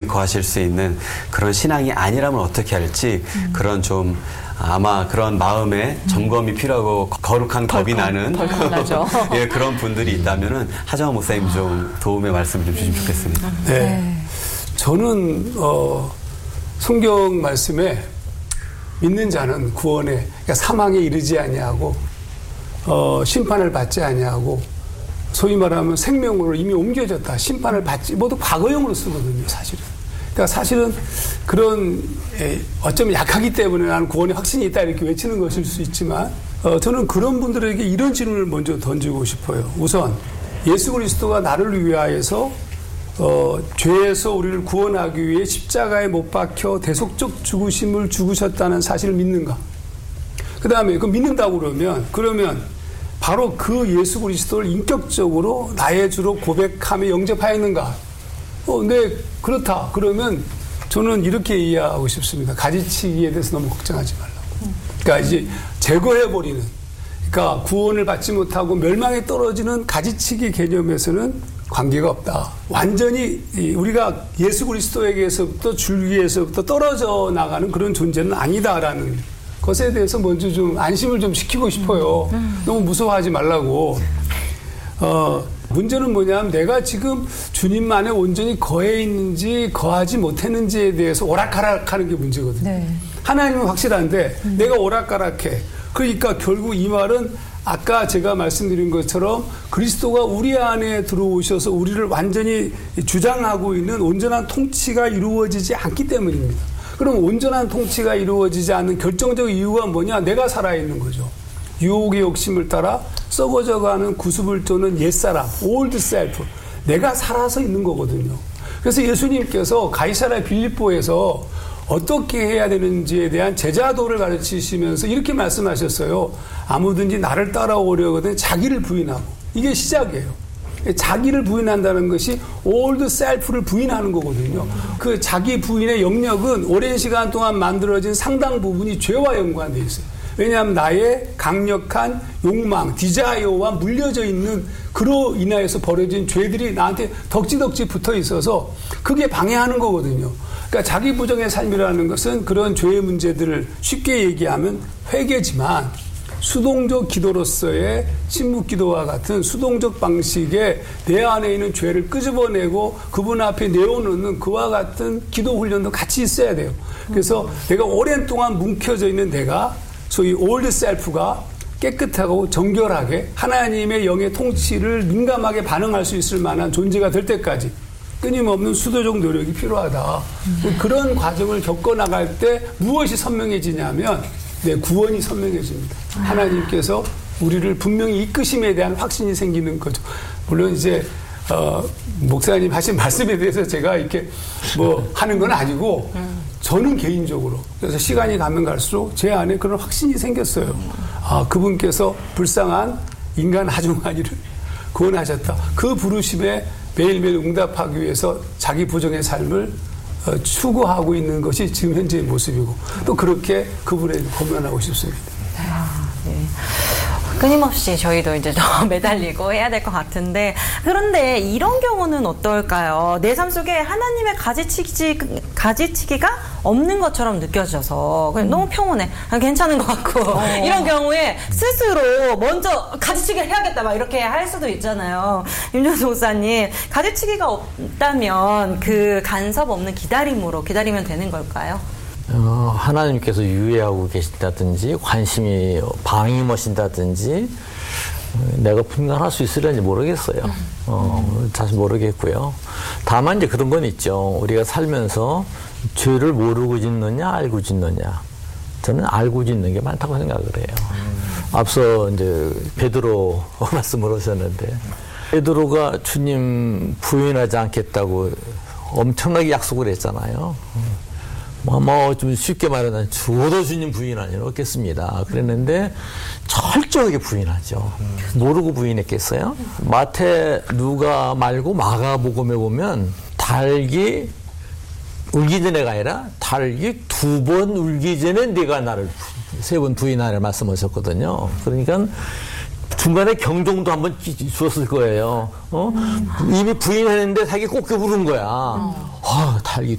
거하실 수 있는 그런 신앙이 아니라면 어떻게 할지 그런 좀 아마 그런 마음에 점검이 필요하고 거룩한 겁이 나는 예, 그런 분들이 있다면은 하정환 목사님 좀 도움의 말씀 좀 주시면 좋겠습니다. 네. 저는 성경 말씀에 믿는 자는 구원에 그러니까 사망에 이르지 아니하고 심판을 받지 아니하고 소위 말하면 생명으로 이미 옮겨졌다. 심판을 받지 모두 과거형으로 쓰거든요, 사실은. 그러니까 사실은 그런 어쩌면 약하기 때문에 나는 구원에 확신이 있다 이렇게 외치는 것일 수 있지만 저는 그런 분들에게 이런 질문을 먼저 던지고 싶어요. 우선 예수 그리스도가 나를 위하여서 죄에서 우리를 구원하기 위해 십자가에 못 박혀 대속적 죽으심을 죽으셨다는 사실을 믿는가? 그 다음에 그 믿는다고 그러면 바로 그 예수 그리스도를 인격적으로 나의 주로 고백하며 영접하였는가? 네, 그렇다. 그러면 저는 이렇게 이해하고 싶습니다. 가지치기에 대해서 너무 걱정하지 말라고. 그러니까 이제 제거해버리는, 그러니까 구원을 받지 못하고 멸망에 떨어지는 가지치기 개념에서는 관계가 없다. 완전히 우리가 예수 그리스도에게서부터 줄기에서부터 떨어져 나가는 그런 존재는 아니다라는 것에 대해서 먼저 좀 안심을 좀 시키고 싶어요. 너무 무서워하지 말라고. 문제는 뭐냐면 내가 지금 주님 안에 온전히 거해 있는지 거하지 못했는지에 대해서 오락가락하는 게 문제거든요. 네. 하나님은 확실한데 내가 오락가락해. 그러니까 결국 이 말은 아까 제가 말씀드린 것처럼 그리스도가 우리 안에 들어오셔서 우리를 완전히 주장하고 있는 온전한 통치가 이루어지지 않기 때문입니다. 그럼 온전한 통치가 이루어지지 않는 결정적 이유가 뭐냐? 내가 살아있는 거죠. 유혹의 욕심을 따라 썩어져가는 구습을 쫓는 옛사람, old self. 내가 살아서 있는 거거든요. 그래서 예수님께서 가이사랴 빌립보에서 어떻게 해야 되는지에 대한 제자도를 가르치시면서 이렇게 말씀하셨어요. 아무든지 나를 따라오려거든 자기를 부인하고. 이게 시작이에요. 자기를 부인한다는 것이 old self를 부인하는 거거든요. 그 자기 부인의 영역은 오랜 시간 동안 만들어진 상당 부분이 죄와 연관되어 있어요. 왜냐하면 나의 강력한 욕망, 디자이어와 물려져 있는 그로 인하여서 벌어진 죄들이 나한테 덕지덕지 붙어 있어서 그게 방해하는 거거든요. 그러니까 자기 부정의 삶이라는 것은 그런 죄의 문제들을 쉽게 얘기하면 회개지만 수동적 기도로서의 침묵 기도와 같은 수동적 방식의 내 안에 있는 죄를 끄집어내고 그분 앞에 내어놓는 그와 같은 기도 훈련도 같이 있어야 돼요. 그래서 내가 오랜 동안 뭉켜져 있는 내가 소위 올드 셀프가 깨끗하고 정결하게 하나님의 영의 통치를 민감하게 반응할 수 있을 만한 존재가 될 때까지 끊임없는 수도적 노력이 필요하다. 그런 과정을 겪어나갈 때 무엇이 선명해지냐면 내 구원이 선명해집니다. 하나님께서 우리를 분명히 이끄심에 대한 확신이 생기는 거죠. 물론 이제 목사님 하신 말씀에 대해서 제가 이렇게 뭐 하는 건 아니고 저는 개인적으로 그래서 시간이 가면 갈수록 제 안에 그런 확신이 생겼어요. 아, 그분께서 불쌍한 인간 하정환이를 구원하셨다. 그 부르심에 매일매일 응답하기 위해서 자기 부정의 삶을 추구하고 있는 것이 지금 현재의 모습이고 또 그렇게 그분에게 고면하고 싶습니다. 네. 끊임없이 저희도 이제 더 매달리고 해야 될 것 같은데 그런데 이런 경우는 어떨까요? 내 삶 속에 하나님의 가지치기가 없는 것처럼 느껴져서 그냥 너무 평온해. 괜찮은 것 같고 이런 경우에 스스로 먼저 가지치기를 해야겠다 막 이렇게 할 수도 있잖아요. 윤정수 목사님, 가지치기가 없다면 그 간섭 없는 기다림으로 기다리면 되는 걸까요? 하나님께서 유예하고 계신다든지 관심이 방임하신다든지 내가 분간할 수 있으려는지 모르겠어요. 사실 모르겠고요. 다만 이제 그런 건 있죠. 우리가 살면서 죄를 모르고 짓느냐 알고 짓느냐. 저는 알고 짓는 게 많다고 생각을 해요. 앞서 이제 베드로 말씀을 하셨는데 베드로가 주님 부인하지 않겠다고 엄청나게 약속을 했잖아요. 좀 쉽게 말하면 죽어도 주님 부인 아니었겠습니다. 그랬는데 철저하게 부인하죠. 모르고 부인했겠어요? 마태, 누가 말고 마가복음에 보면 닭이 울기 전에가 아니라 닭이 2번 울기 전에 네가 나를 3번 부인하라 말씀하셨거든요. 그러니까 중간에 경종도 한번 주었을 거예요. 이미 부인했는데 자기 꼭 부른 거야. 닭이